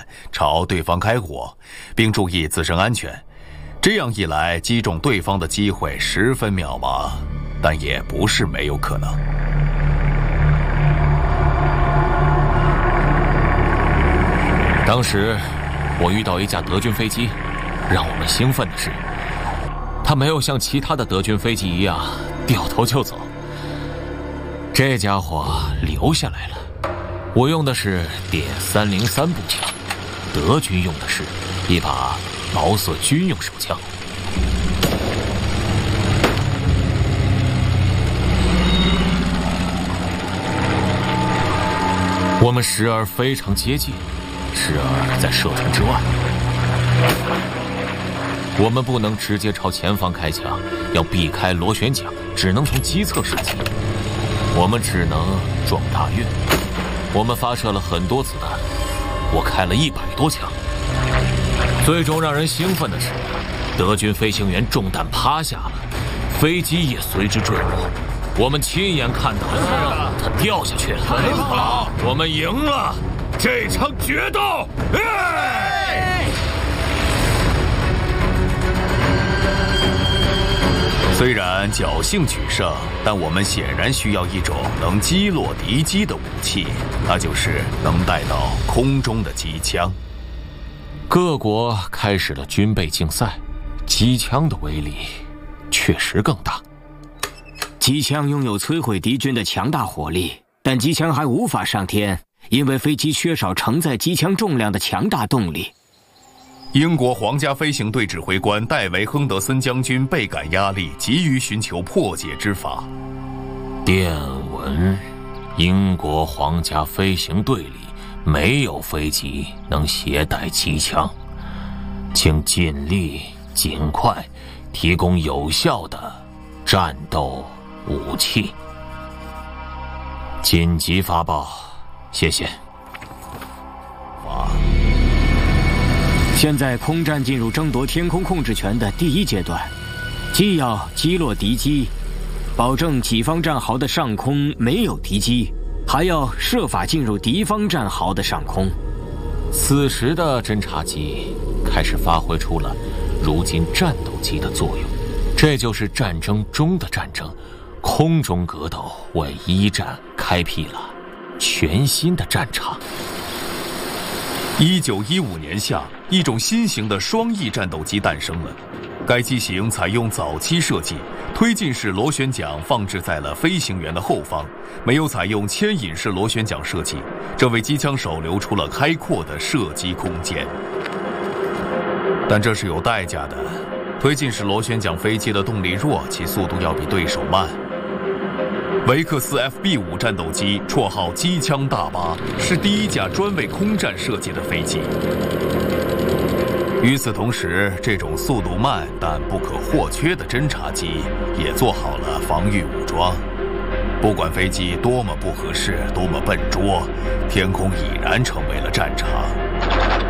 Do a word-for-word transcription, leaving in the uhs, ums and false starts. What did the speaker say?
弹朝对方开火，并注意自身安全。这样一来，击中对方的机会十分渺茫，但也不是没有可能。 当时我遇到一架德军飞机，让我们兴奋的是，它没有像其他的德军飞机一样掉头就走，这家伙留下来了。我用的是点三零三步枪，德军用的是一把毛瑟军用手枪。我们时而非常接近，时而在射程之外。我们不能直接朝前方开枪，要避开螺旋桨，只能从机侧射击。我们只能撞大运。我们发射了很多子弹，我开了一百多枪。最终让人兴奋的是，德军飞行员中弹趴下了，飞机也随之坠落。我们亲眼看到他掉下去了。很好，我们赢了这场决斗！哎！ 虽然侥幸取胜，但我们显然需要一种能击落敌机的武器，那就是能带到空中的机枪。 各国开始了军备竞赛，机枪的威力确实更大。 机枪拥有摧毁敌军的强大火力，但机枪还无法上天，因为飞机缺少承载机枪重量的强大动力。 英国皇家飞行队指挥官戴维·亨德森将军倍感压力，急于寻求破解之法。 电文：英国皇家飞行队里没有飞机能携带机枪，请尽力尽快提供有效的战斗武器。紧急发报，谢谢。 现在空战进入争夺天空控制权的第一阶段，既要击落敌机，保证己方战壕的上空没有敌机，还要设法进入敌方战壕的上空。 此时的侦察机开始发挥出了如今战斗机的作用，这就是战争中的战争。空中格斗为一战开辟了全新的战场。 一九一五年夏，一种新型的双翼战斗机诞生了。该机型采用早期设计，推进式螺旋桨放置在了飞行员的后方，没有采用牵引式螺旋桨设计，这为机枪手留出了开阔的射击空间。但这是有代价的，推进式螺旋桨飞机的动力弱，其速度要比对手慢。维克斯 F B 五 战斗机，绰号机枪大巴，是第一架专为空战设计的飞机。与此同时，这种速度慢但不可或缺的侦察机也做好了防御武装。不管飞机多么不合适，多么笨拙，天空已然成为了战场。